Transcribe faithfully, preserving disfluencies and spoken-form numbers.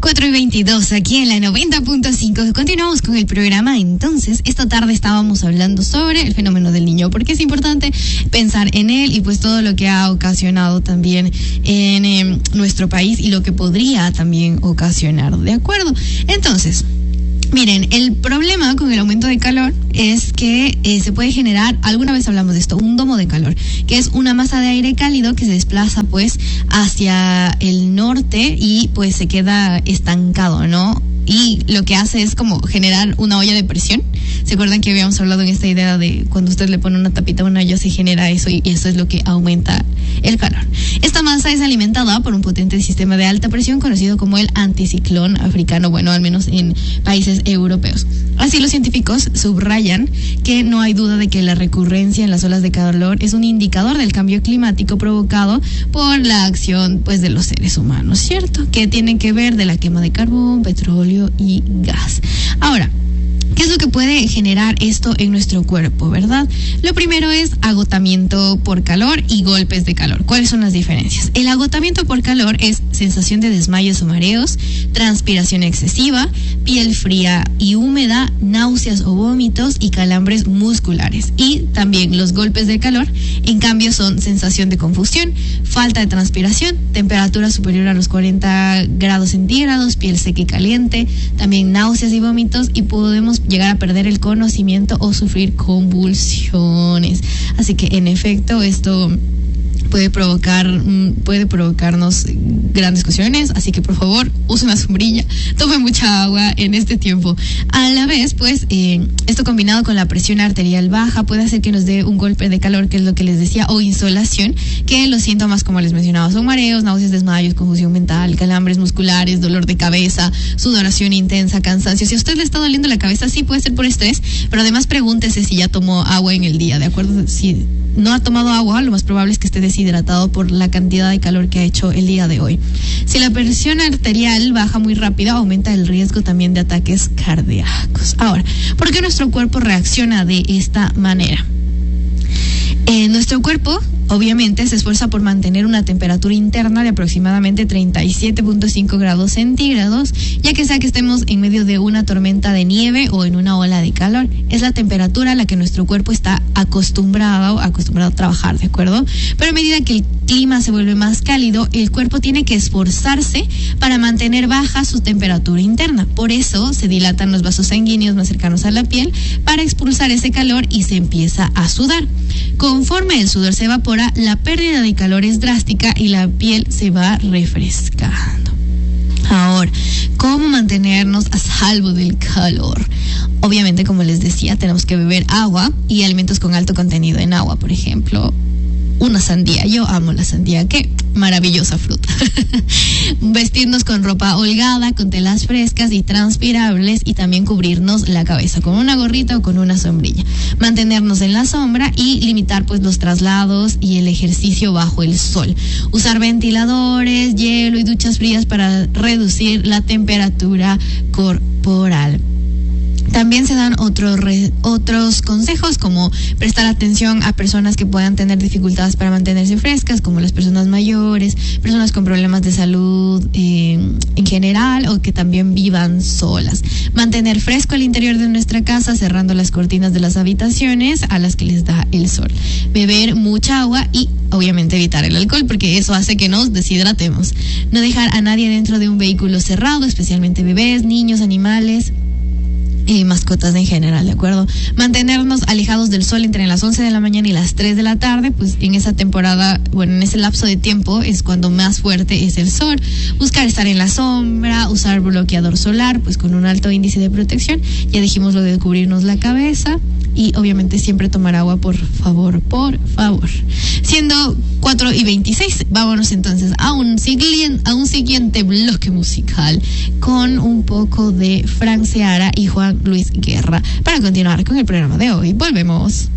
cuatro y veintidós aquí en la noventa punto cinco. Continuamos con el programa. Entonces, esta tarde estábamos hablando sobre el fenómeno del niño, porque es importante pensar en él y pues todo lo que ha ocasionado también en eh, nuestro país y lo que podría también ocasionar, ¿de acuerdo? Entonces, miren, el problema con el aumento de calor es que eh, se puede generar, alguna vez hablamos de esto, un domo de calor, que es una masa de aire cálido que se desplaza pues hacia el norte y pues se queda estancado, ¿no? Y lo que hace es como generar una olla de presión. ¿Se acuerdan que habíamos hablado en esta idea de cuando usted le pone una tapita a una olla se genera eso y eso es lo que aumenta el calor? Esta masa es alimentada por un potente sistema de alta presión conocido como el anticiclón africano, bueno, al menos en países europeos. Así los científicos subrayan que no hay duda de que la recurrencia en las olas de calor es un indicador del cambio climático provocado por la acción pues de los seres humanos, ¿cierto? Que tienen que ver de la quema de carbón, petróleo y gas. Ahora, ¿qué es lo que puede generar esto en nuestro cuerpo, verdad? Lo primero es agotamiento por calor y golpes de calor. ¿Cuáles son las diferencias? El agotamiento por calor es sensación de desmayos o mareos, transpiración excesiva, piel fría y húmeda, náuseas o vómitos y calambres musculares. Y también los golpes de calor, en cambio, son sensación de confusión, falta de transpiración, temperatura superior a los cuarenta grados centígrados, piel seca y caliente, también náuseas y vómitos, y podemos llegar a perder el conocimiento o sufrir convulsiones. Así que en efecto esto puede provocar puede provocarnos grandes discusiones, así que por favor use una sombrilla, tome mucha agua en este tiempo. A la vez pues eh, esto combinado con la presión arterial baja puede hacer que nos dé un golpe de calor, que es lo que les decía, o insolación, que los síntomas, como les mencionaba, son mareos, náuseas, desmayos, confusión mental, calambres musculares, dolor de cabeza, sudoración intensa, cansancio. Si a usted le está doliendo la cabeza, sí puede ser por estrés, pero además pregúntese si ya tomó agua en el día, ¿de acuerdo? Si no ha tomado agua, lo más probable es que esté deshidratado por la cantidad de calor que ha hecho el día de hoy. Si la presión arterial baja muy rápido, aumenta el riesgo también de ataques cardíacos. Ahora, ¿por qué nuestro cuerpo reacciona de esta manera? Eh, nuestro cuerpo obviamente se esfuerza por mantener una temperatura interna de aproximadamente treinta y siete punto cinco grados centígrados, ya que sea que estemos en medio de una tormenta de nieve o en una ola de calor. Es la temperatura a la que nuestro cuerpo está acostumbrado, acostumbrado a trabajar, ¿de acuerdo? Pero a medida que el clima se vuelve más cálido, el cuerpo tiene que esforzarse para mantener baja su temperatura interna. Por eso se dilatan los vasos sanguíneos más cercanos a la piel para expulsar ese calor y se empieza a sudar. Conforme el sudor se evapora, la pérdida de calor es drástica y la piel se va refrescando. Ahora, ¿cómo mantenernos a salvo del calor? Obviamente, como les decía, tenemos que beber agua y alimentos con alto contenido en agua, por ejemplo, una sandía. Yo amo la sandía, qué maravillosa fruta. Vestirnos con ropa holgada, con telas frescas y transpirables, y también cubrirnos la cabeza con una gorrita o con una sombrilla. Mantenernos en la sombra y limitar pues los traslados y el ejercicio bajo el sol. Usar ventiladores, hielo y duchas frías para reducir la temperatura corporal. También se dan otros re, otros consejos, como prestar atención a personas que puedan tener dificultades para mantenerse frescas, como las personas mayores, personas con problemas de salud eh, en general, o que también vivan solas. Mantener fresco el interior de nuestra casa, cerrando las cortinas de las habitaciones a las que les da el sol. Beber mucha agua y obviamente evitar el alcohol, porque eso hace que nos deshidratemos. No dejar a nadie dentro de un vehículo cerrado, especialmente bebés, niños, animales y mascotas en general, ¿de acuerdo? Mantenernos alejados del sol entre las once de la mañana y las tres de la tarde, pues en esa temporada, bueno, en ese lapso de tiempo es cuando más fuerte es el sol. Buscar estar en la sombra, usar bloqueador solar, pues con un alto índice de protección. Ya dijimos lo de cubrirnos la cabeza. Y obviamente siempre tomar agua, por favor, por favor. Siendo cuatro y veintiséis, vámonos entonces a un, siguiente, a un siguiente bloque musical con un poco de Frank Seara y Juan Luis Guerra para continuar con el programa de hoy. Volvemos.